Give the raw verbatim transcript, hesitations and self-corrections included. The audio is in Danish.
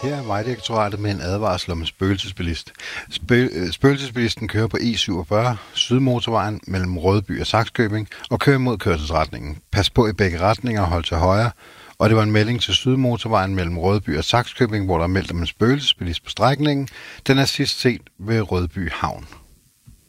Her er Vejdirektoratet med en advarsel om en spøgelsesbilist. Spø- spøgelsesbilisten kører på E syvogfyrre, Sydmotorvejen mellem Rødby og Sakskøbing, og kører mod kørselsretningen. Pas på i begge retninger og hold til højre. Og det var en melding til Sydmotorvejen mellem Rødby og Sakskøbing, hvor der er meldt om en spøgelsesbilist på strækningen. Den er sidst set ved Rødby Havn.